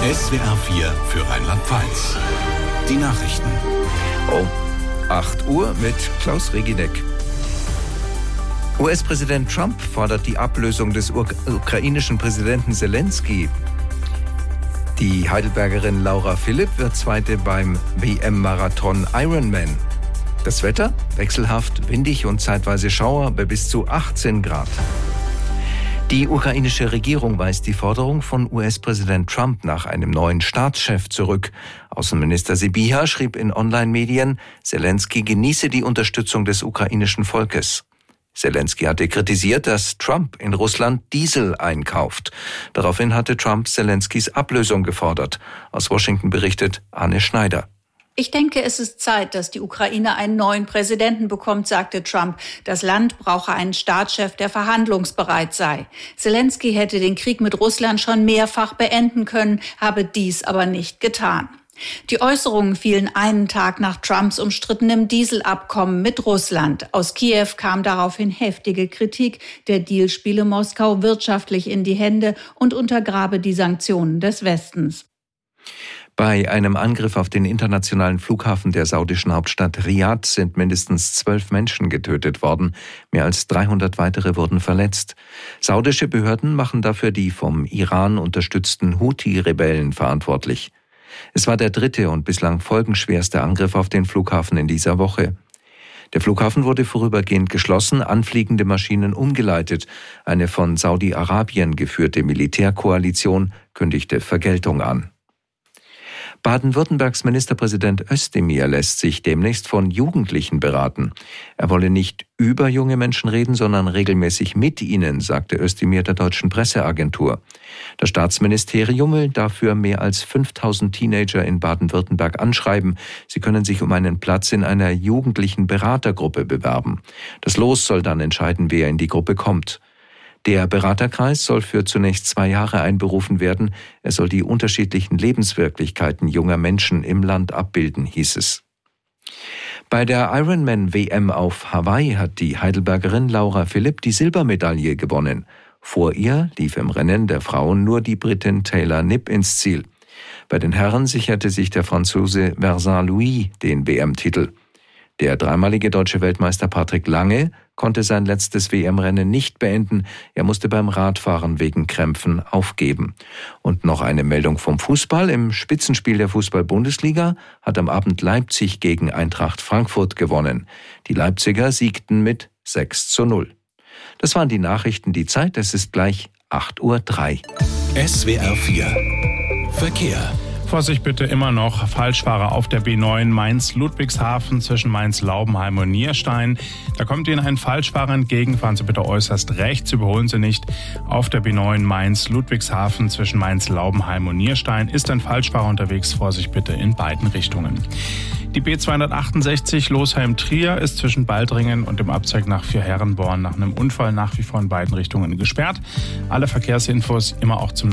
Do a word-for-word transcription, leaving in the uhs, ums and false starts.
S W R vier für Rheinland-Pfalz. Die Nachrichten. Oh, acht Uhr mit Klaus Regineck. U S-Präsident Trump fordert die Ablösung des uk- ukrainischen Präsidenten Selensky. Die Heidelbergerin Laura Philipp wird Zweite beim W M-Marathon Ironman. Das Wetter? Wechselhaft, windig und zeitweise Schauer bei bis zu achtzehn Grad. Die ukrainische Regierung weist die Forderung von U S-Präsident Trump nach einem neuen Staatschef zurück. Außenminister Sybiha schrieb in Online-Medien, Selensky genieße die Unterstützung des ukrainischen Volkes. Selensky hatte kritisiert, dass Trump in Russland Diesel einkauft. Daraufhin hatte Trump Selenskys Ablösung gefordert. Aus Washington berichtet Anne Schneider. Ich denke, es ist Zeit, dass die Ukraine einen neuen Präsidenten bekommt, sagte Trump. Das Land brauche einen Staatschef, der verhandlungsbereit sei. Selensky hätte den Krieg mit Russland schon mehrfach beenden können, habe dies aber nicht getan. Die Äußerungen fielen einen Tag nach Trumps umstrittenem Dieselabkommen mit Russland. Aus Kiew kam daraufhin heftige Kritik. Der Deal spiele Moskau wirtschaftlich in die Hände und untergrabe die Sanktionen des Westens. Bei einem Angriff auf den internationalen Flughafen der saudischen Hauptstadt Riad sind mindestens zwölf Menschen getötet worden. Mehr als dreihundert weitere wurden verletzt. Saudische Behörden machen dafür die vom Iran unterstützten Houthi-Rebellen verantwortlich. Es war der dritte und bislang folgenschwerste Angriff auf den Flughafen in dieser Woche. Der Flughafen wurde vorübergehend geschlossen, anfliegende Maschinen umgeleitet. Eine von Saudi-Arabien geführte Militärkoalition kündigte Vergeltung an. Baden-Württembergs Ministerpräsident Özdemir lässt sich demnächst von Jugendlichen beraten. Er wolle nicht über junge Menschen reden, sondern regelmäßig mit ihnen, sagte Özdemir der deutschen Presseagentur. Das Staatsministerium will dafür mehr als fünftausend Teenager in Baden-Württemberg anschreiben. Sie können sich um einen Platz in einer jugendlichen Beratergruppe bewerben. Das Los soll dann entscheiden, wer in die Gruppe kommt. Der Beraterkreis soll für zunächst zwei Jahre einberufen werden. Er soll die unterschiedlichen Lebenswirklichkeiten junger Menschen im Land abbilden, hieß es. Bei der Ironman-W M auf Hawaii hat die Heidelbergerin Laura Philipp die Silbermedaille gewonnen. Vor ihr lief im Rennen der Frauen nur die Britin Taylor Knipp ins Ziel. Bei den Herren sicherte sich der Franzose Vincent Louis den W M-Titel. Der dreimalige deutsche Weltmeister Patrick Lange konnte sein letztes W M-Rennen nicht beenden. Er musste beim Radfahren wegen Krämpfen aufgeben. Und noch eine Meldung vom Fußball. Im Spitzenspiel der Fußball-Bundesliga hat am Abend Leipzig gegen Eintracht Frankfurt gewonnen. Die Leipziger siegten mit sechs zu null. Das waren die Nachrichten. Die Zeit, es ist gleich acht Uhr drei. S W R vier Verkehr. Vorsicht bitte immer noch, Falschfahrer auf der B neun Mainz-Ludwigshafen zwischen Mainz-Laubenheim und Nierstein. Da kommt Ihnen ein Falschfahrer entgegen, fahren Sie bitte äußerst rechts, überholen Sie nicht. Auf der B neun Mainz-Ludwigshafen zwischen Mainz-Laubenheim und Nierstein ist ein Falschfahrer unterwegs, Vorsicht bitte in beiden Richtungen. Die B zweihundertachtundsechzig Losheim-Trier ist zwischen Baldringen und dem Abzweig nach Vierherrenborn nach einem Unfall nach wie vor in beiden Richtungen gesperrt. Alle Verkehrsinfos immer auch zum